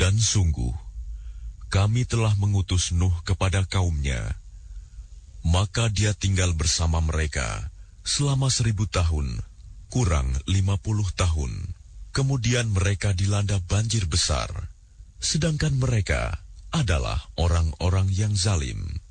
Dan sungguh, kami telah mengutus Nuh kepada kaumnya. Maka dia tinggal bersama mereka selama 1000 tahun, kurang 50 tahun. Kemudian mereka dilanda banjir besar, sedangkan mereka adalah orang-orang yang zalim.